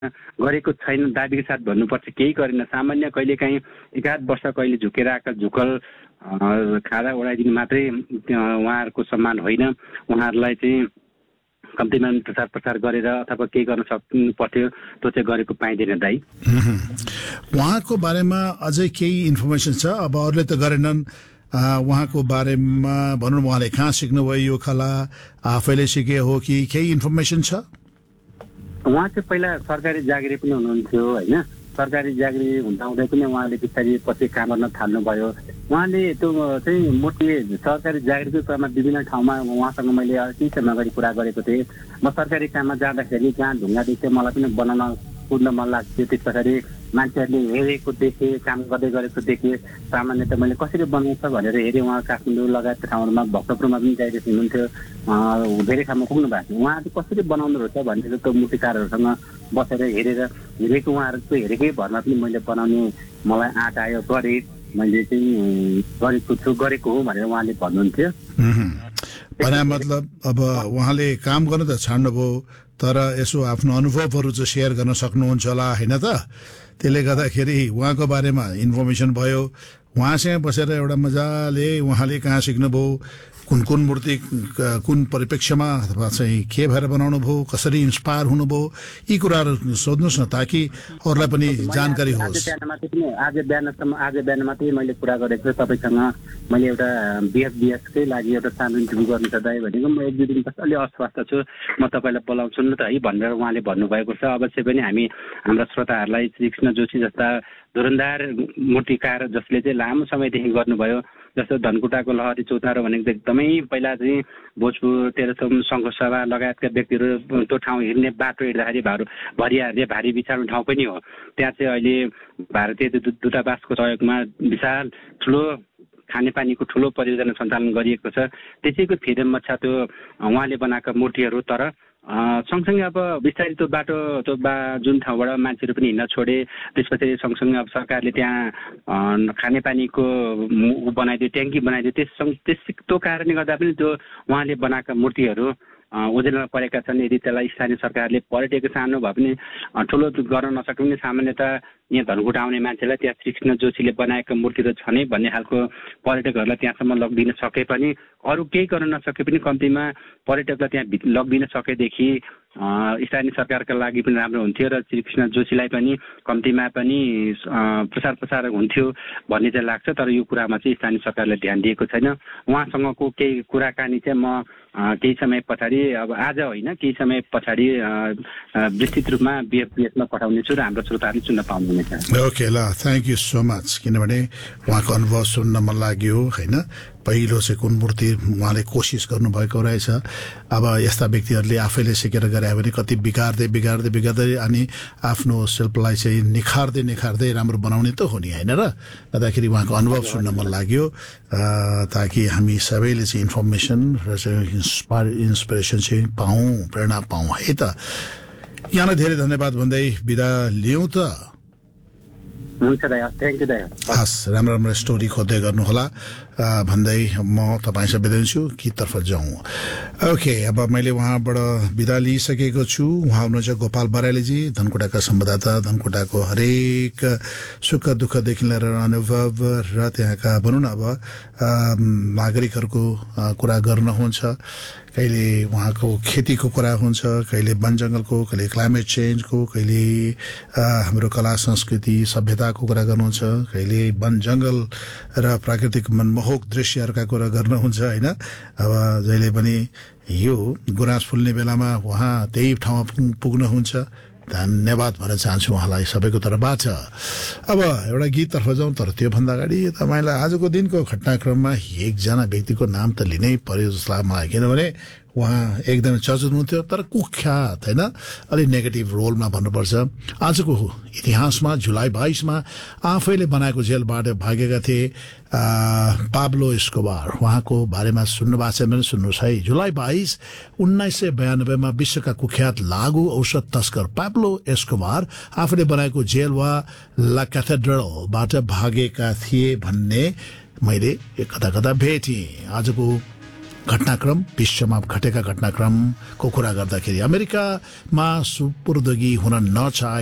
गरेको छैन दाबीको साथ भन्नुपर्छ, केही गरेन। सामान्य कहिलेकाहीँ एकाध वर्ष कहिले झुकेर आएका झुकल खाँदा ओडाइदिनु मात्रै उहाँहरूको सम्मान होइन। उहाँहरूलाई चाहिँ कम्तीमा प्रचार गरेर अथवा केही गर्न सक्नु पर्थ्यो, त्यो चाहिँ गरेको पाइँदैन दाइ। उहाँको बारेमा अझै केही इन्फर्मेसन छ? अब अरूले त गरेनन्, उहाँको बारेमा भनौँ, उहाँले कहाँ सिक्नुभयो यो कला, आफैले सिके हो कि केही इन्फर्मेसन छ? उहाँ चाहिँ पहिला सरकारी जागिरी पनि हुनुहुन्थ्यो होइन। सरकारी जागिरी हुँदाहुँदै पनि उहाँले बिस्तारै पछि काम गर्न थाल्नुभयो। उहाँले त्यो चाहिँ मूर्ति सरकारी जागिरको क्रममा विभिन्न ठाउँमा उहाँसँग मैले केही समय अगाडि कुरा गरेको थिएँ। म सरकारी काममा जाँदाखेरि जहाँ ढुङ्गा देख्थेँ मलाई पनि बनाउन कुद्न मन लाग्थ्यो। त्यस पछाडि मान्छेहरूले हेरेको देखेँ, काम गर्दै गरेको देखेँ। सामान्यतः मैले कसरी बनाउँछ भनेर हेरेँ। उहाँ काठमाडौँ लगायत ठाउँहरूमा भक्तपुरमा पनि गइरहेको हुनुहुन्थ्यो, धेरै ठाउँमा पुग्नु भएको थियो। उहाँले कसरी बनाउनु रहेछ भनेर त्यो मूर्तिकारहरूसँग बसेर हेरेको उहाँहरूको हेरेकै भरमा पनि मैले बनाउने मलाई आँट आयो, गरेँ। मैले चाहिँ गरेको हो भनेर उहाँले भन्नुहुन्थ्यो। मतलब अब उहाँले काम गर्न त छाड्नुभयो, तर यसो आफ्नो अनुभवहरू चाहिँ सेयर गर्न सक्नुहुन्छ होला होइन त? त्यसले गर्दाखेरि उहाँको बारेमा इन्फर्मेसन भयो। उहाँसँग बसेर एउटा मजाले उहाँले कहाँ सिक्नुभयो, कुन कुन मूर्ति कुन परिप्रेक्ष्यमा अथवा चाहिँ के भएर बनाउनु भयो, कसरी इन्सपायर हुनुभयो, यी कुराहरू सोध्नुहोस् न, ताकि अरूलाई पनि जानकारी होस्। आज बिहान मात्रै मैले कुरा गरेको छु तपाईँसँग। मैले एउटा बिएसकै लागि एउटा सानो इन्टरभ्यू गर्नु छ दाइ भनेको। म एक दुई दिन पछि अलि अस्वस्थ छु, म तपाईँलाई बोलाउँछु नि त है भनेर उहाँले भन्नुभएको छ। अवश्य पनि हामी हाम्रा श्रोताहरूलाई श्रीकृष्ण जोशी जस्ता धुरन्धार मूर्तिकार जसले चाहिँ लामो समयदेखि गर्नुभयो, जस्तो धनकुटाको लहरी चौतारो भनेको एकदमै पहिला चाहिँ भोजपुर तेह्रथुम सङ्घसभा लगायतका व्यक्तिहरू त्यो ठाउँ हिँड्ने बाटो हिँड्दाखेरि भारी बिछाउने ठाउँ पनि हो। त्यहाँ चाहिँ अहिले भारतीय दूतावासको सहयोगमा विशाल ठुलो खानेपानीको ठुलो परियोजना सञ्चालन गरिएको छ। त्यसैको फेदमा छ त्यो उहाँले बनाएका मूर्तिहरू। तर सँगसँगै अब बिस्तारै त्यो बाटो जुन ठाउँबाट मान्छेहरू पनि हिँड्न छोडे, त्यसपछि सँगसँगै अब सरकारले त्यहाँ खानेपानीको बनाइदियो, ट्याङ्की बनाइदियो। त्यो कारणले गर्दा पनि त्यो उहाँले बनाएका मूर्तिहरू ओझेलमा परेका छन्। यदि त्यसलाई स्थानीय सरकारले पर्यटकको सानो भए पनि ठुलो गर्न नसके पनि सामान्यतः यहाँ धनकुटा आउने मान्छेलाई त्यहाँ श्रीकृष्ण जोशीले बनाएका मूर्ति त छ नै भन्ने खालको पर्यटकहरूलाई त्यहाँसम्म लगिदिन सके पनि, अरू केही गर्न नसके पनि कम्तीमा पर्यटकलाई त्यहाँ लगिदिन सकेदेखि स्थानीय सरकारका लागि पनि राम्रो हुन्थ्यो र श्रीकृष्ण जोशीलाई पनि कम्तीमा पनि प्रसार हुन्थ्यो भन्ने चाहिँ लाग्छ। तर यो कुरामा चाहिँ स्थानीय सरकारले ध्यान दिएको छैन। उहाँसँगको केही कुराकानी चाहिँ म केही समय पछाडि, अब आज होइन केही समय पछाडि विस्तृत रूपमा बिएफपिएसमा पठाउने छु र हाम्रो श्रोताहरूले सुन्न पाउनुहुनेछ। ओके ल, थ्याङ्क यू सो मच। किनभने उहाँको अनुभव सुन्न मन लाग्यो होइन। पहिलो चाहिँ कुन मूर्ति उहाँले कोसिस गर्नुभएको रहेछ। अब यस्ता व्यक्तिहरूले आफैले सिकेर गरे भने कति बिगार्दै अनि आफ्नो शिल्पलाई चाहिँ निखार्दै राम्रो बनाउने त हो नि होइन र? गर्दाखेरि उहाँको अनुभव सुन्न मन लाग्यो, ताकि हामी सबैले चाहिँ इन्फर्मेसन र चाहिँ इन्सपिरेसन चाहिँ पाऊँ, प्रेरणा पाऊँ है त। यहाँलाई धेरै धन्यवाद भन्दै बिदा लिउँ त। हस्, राम्रो स्टोरी खोज्दै गर्नुहोला भन्दै म तपाईँसँग बिदा लिन्छु। कि तर्फ जाउँ? ओके, अब मैले उहाँबाट बिदा लिइसकेको छु। उहाँ हुनुहुन्छ गोपाल बराइलीजी, धनकुटाका संवाददाता। धनकुटाको हरेक सुख दुःखदेखि लिएर अनुभव र त्यहाँका भनौँ न अब नागरिकहरूको कुरा गर्नुहुन्छ। कहिले उहाँको खेतीको कुरा हुन्छ, कहिले वन जङ्गलको, कहिले क्लाइमेट चेन्जको, कहिले हाम्रो कला संस्कृति सभ्यताको कुरा गर्नुहुन्छ, कहिले वन जङ्गल र प्राकृतिक मनमोहक दृश्यहरूका कुरा गर्नुहुन्छ होइन। अब जहिले पनि यो गुराँस फुल्ने बेलामा उहाँ त्यही ठाउँमा पुग्नुहुन्छ। धन्यवाद भन्न चाहन्छु उहाँलाई सबैको तर्फबाट। अब एउटा गीततर्फ जाउँ, तर त्योभन्दा अगाडि तपाईँलाई आजको दिनको घटनाक्रममा एकजना व्यक्तिको नाम त लिनै पर्यो जस्तो लाग्यो मलाई। किनभने उहाँ एकदमै चर्चित हुनुहुन्थ्यो, तर कुख्यात होइन, अलि नेगेटिभ रोलमा भन्नुपर्छ। आजको इतिहासमा जुलाई 22 आफैले बनाएको जेलबाट भागेका थिए पाब्लो एस्कोबार। उहाँको बारेमा सुन्नु भएको छ भने सुन्नुहोस् है। जुलाई 22, 1992 विश्वका कुख्यात लागू औषध तस्कर पाब्लो एस्कोबार आफूले बनाएको जेल वा ला क्याथेड्रलबाट भागेका थिए भन्ने मैले कता भेटेँ। आजको घटनाक्रम विश्वमा घटेका घटनाक्रमको कुरा गर्दाखेरि अमेरिकामा सुपुर्दगी हुन नचाहे